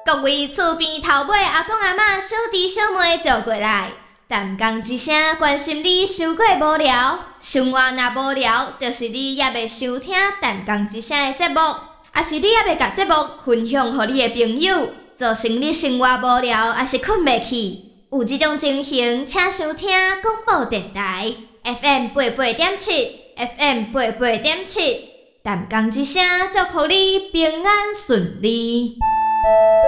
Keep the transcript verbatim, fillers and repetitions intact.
各位厝边头尾阿公阿嬷、小弟小妹做过来，淡讲一声，关心你伤过无聊。生活若无聊，就是你也未收听淡讲一声的节目，也是你也未甲节目分享给你的朋友，造成你生活无聊，也是困袂去。有这种情形，请收听广播电台 F M 八八点七 ，F M 八八点七，淡讲一声，祝福你平安顺利。